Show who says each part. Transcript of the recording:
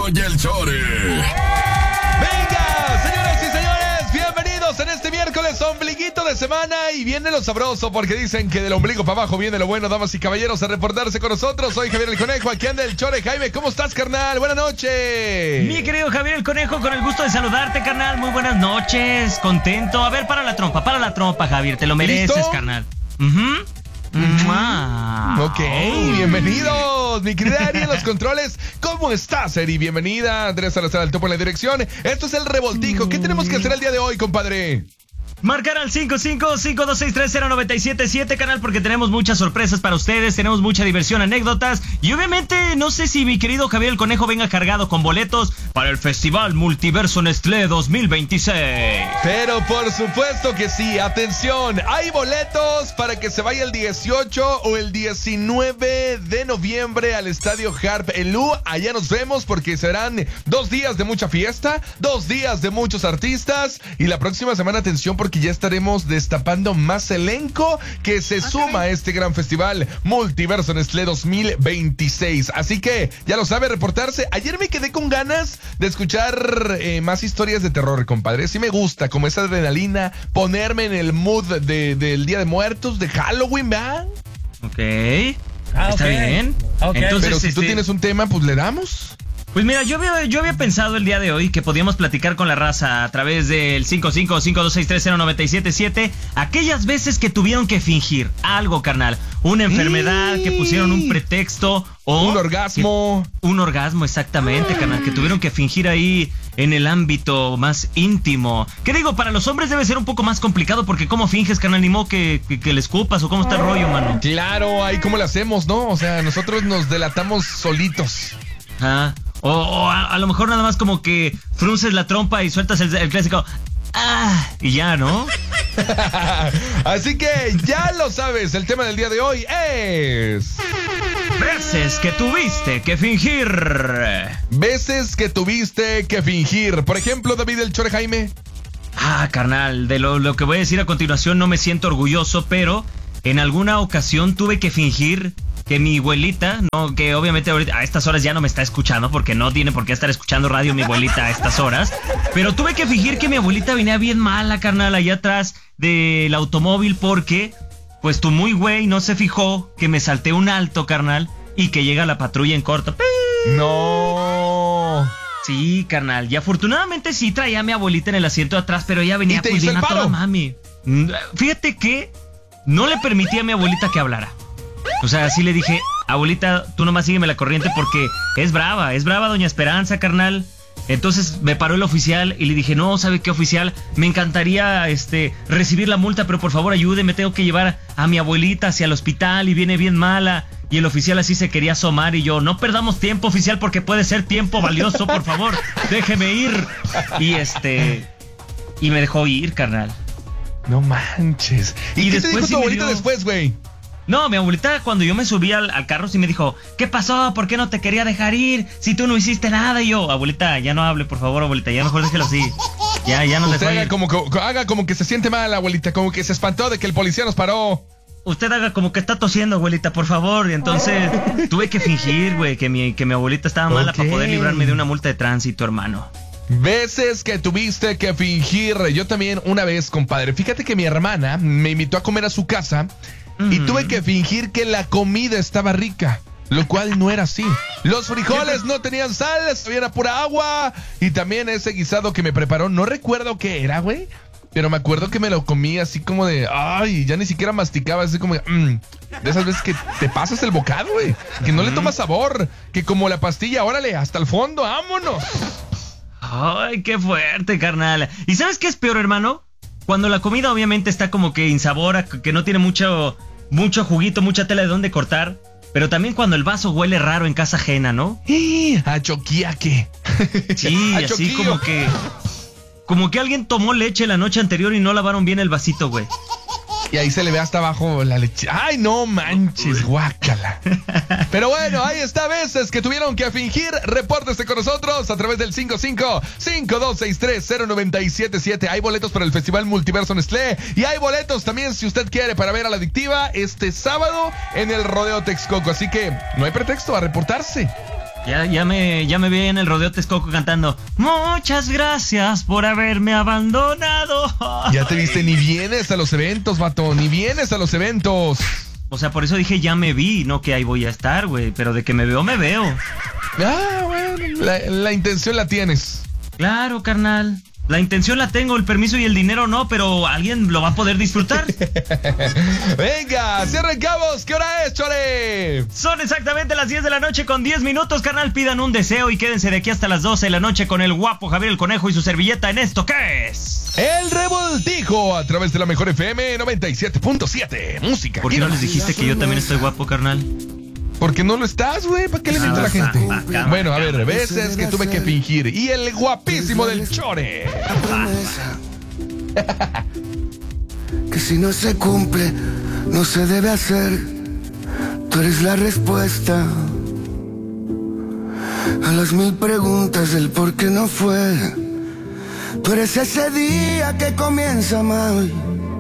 Speaker 1: Erasmo y el Chore.
Speaker 2: Venga, señoras y señores, bienvenidos en este miércoles ombliguito de semana y viene lo sabroso porque dicen que del ombligo para abajo viene lo bueno, damas y caballeros, a reportarse con nosotros. Soy Javier el Conejo, aquí anda el Chore. Jaime, ¿cómo estás, carnal? Buenas noches.
Speaker 3: Mi querido Javier el Conejo, con el gusto de saludarte, carnal. Muy buenas noches, contento. A ver, para la trompa, Javier, te lo mereces,
Speaker 2: ¿listo?
Speaker 3: carnal.
Speaker 2: Ok, bienvenidos, mi querida Ari en los controles. ¿Cómo estás, Ari? Bienvenida. Andrés Salazar al topo en la dirección. Esto es el revoltijo. ¿Qué tenemos que hacer el día de hoy, compadre?
Speaker 3: Marcar al 5552630977, canal, porque tenemos muchas sorpresas para ustedes, tenemos mucha diversión, anécdotas y obviamente no sé si mi querido Javier el Conejo venga cargado con boletos para el Festival Multiverso Nestlé 2026.
Speaker 2: Pero por supuesto que sí. Atención, hay boletos para que se vaya el 18 o el 19 de noviembre al Estadio Harp Elú. Allá nos vemos porque serán 2 días de mucha fiesta, 2 días de muchos artistas y la próxima semana, atención, porque ya estaremos destapando más elenco que se suma a este gran festival Multiverso Nestlé 2026. Así que ya lo sabe, reportarse. Ayer me quedé con ganas de escuchar más historias de terror, compadre. Sí me gusta, como esa adrenalina, ponerme en el mood del Día de Muertos, de Halloween, ¿verdad?
Speaker 3: Ok. Está bien.
Speaker 2: Entonces, pero si tú tienes un tema, pues le damos.
Speaker 3: Pues mira, yo había pensado el día de hoy que podíamos platicar con la raza a través del 5552630977 aquellas veces que tuvieron que fingir algo, carnal. Una enfermedad, que pusieron un pretexto o...
Speaker 2: Un orgasmo.
Speaker 3: Un orgasmo, exactamente, carnal, que tuvieron que fingir ahí en el ámbito más íntimo. ¿Qué digo? Para los hombres debe ser un poco más complicado porque ¿cómo finges, carnal? Ni modo que le escupas o cómo está el rollo, mano.
Speaker 2: Claro, ahí cómo lo hacemos, ¿no? O sea, nosotros nos delatamos solitos.
Speaker 3: Ah, o a lo mejor nada más como que frunces la trompa y sueltas el clásico y ya, ¿no?
Speaker 2: Así que ya lo sabes, el tema del día de hoy es...
Speaker 3: veces que tuviste que fingir.
Speaker 2: Veces que tuviste que fingir. Por ejemplo, David el Chore, Jaime.
Speaker 3: Carnal, de lo que voy a decir a continuación no me siento orgulloso, pero en alguna ocasión tuve que fingir que mi abuelita, no, que obviamente ahorita a estas horas ya no me está escuchando porque no tiene por qué estar escuchando radio mi abuelita a estas horas, pero tuve que fingir que mi abuelita venía bien mala, carnal, allá atrás del automóvil porque, pues tu muy güey no se fijó que me salté un alto, carnal, y que llega la patrulla en corto.
Speaker 2: No.
Speaker 3: Sí, carnal, y afortunadamente sí traía a mi abuelita en el asiento de atrás, pero ella venía
Speaker 2: pues bien a toda
Speaker 3: mami. Fíjate que no le permití a mi abuelita que hablara. O sea, sí le dije, abuelita, tú nomás sígueme la corriente porque es brava doña Esperanza, carnal. Entonces me paró el oficial y le dije, no, ¿sabe qué, oficial? Me encantaría recibir la multa, pero por favor ayúdeme, tengo que llevar a mi abuelita hacia el hospital y viene bien mala. Y el oficial así se quería asomar y yo, no perdamos tiempo, oficial, porque puede ser tiempo valioso, por favor, déjeme ir. Y me dejó ir, carnal.
Speaker 2: No manches. ¿Y qué te dijo tu abuelita después, güey?
Speaker 3: No, mi abuelita cuando yo me subí al carro sí me dijo, ¿qué pasó? ¿Por qué no te quería dejar ir? Si tú no hiciste nada. Y yo, abuelita, ya no hable, por favor, abuelita, ya mejor déjelo así. Ya nos dejó ir.
Speaker 2: Haga como que se siente mal, abuelita, como que se espantó de que el policía nos paró.
Speaker 3: Usted haga como que está tosiendo, abuelita, por favor. Y entonces tuve que fingir, güey, que mi abuelita estaba mala para poder librarme de una multa de tránsito, hermano.
Speaker 2: Veces que tuviste que fingir. Yo también una vez, compadre. Fíjate que mi hermana me invitó a comer a su casa y tuve que fingir que la comida estaba rica, lo cual no era así. Los frijoles no tenían sal, sabían a pura agua. Y también ese guisado que me preparó, no recuerdo qué era, güey, pero me acuerdo que me lo comí así como de... Ay, ya ni siquiera masticaba, así como de... de esas veces que te pasas el bocado, güey, que no le tomas sabor, que como la pastilla, órale, hasta el fondo, vámonos.
Speaker 3: Ay, qué fuerte, carnal. ¿Y sabes qué es peor, hermano? Cuando la comida obviamente está como que insabora, que no tiene mucho juguito, mucha tela de dónde cortar. Pero también cuando el vaso huele raro en casa ajena, ¿no?
Speaker 2: A choquiaque.
Speaker 3: Sí, así como que alguien tomó leche la noche anterior y no lavaron bien el vasito, güey.
Speaker 2: Y ahí se le ve hasta abajo la leche. ¡Ay, no manches, guácala! Pero bueno, ahí está, veces que tuvieron que fingir. Repórtese con nosotros a través del 5552630977. Hay boletos para el Festival Multiverso Nestlé. Y hay boletos también, si usted quiere, para ver a La Adictiva este sábado en el Rodeo Texcoco. Así que no hay pretexto a reportarse.
Speaker 3: Ya me vi en el rodeo Texcoco cantando muchas gracias por haberme abandonado.
Speaker 2: Ya te viste, ni vienes a los eventos, vato, ni vienes a los eventos.
Speaker 3: O sea, por eso dije ya me vi, no que ahí voy a estar, güey. Pero de que me veo, me veo.
Speaker 2: Ah, bueno, la intención la tienes.
Speaker 3: Claro, carnal. La intención la tengo, el permiso y el dinero no, pero alguien lo va a poder disfrutar.
Speaker 2: Venga, cierren cabos, ¿qué hora es, Chore?
Speaker 3: Son exactamente las 10 de la noche con 10 minutos, carnal. Pidan un deseo y quédense de aquí hasta las 12 de la noche con el guapo Javier el Conejo y su servilleta en esto, ¿qué es?
Speaker 2: El Revoltijo, a través de la Mejor FM 97.7. Música.
Speaker 3: ¿Por qué no les dijiste que yo también estoy guapo, carnal?
Speaker 2: Porque no lo estás, güey. ¿Para qué le miente a la gente? Bueno, a ver, veces que tuve que fingir. Y el guapísimo del Chore.
Speaker 1: Que si no se cumple, no se debe hacer. Tú eres la respuesta a las 1000 preguntas del por qué no fue. Tú eres ese día que comienza mal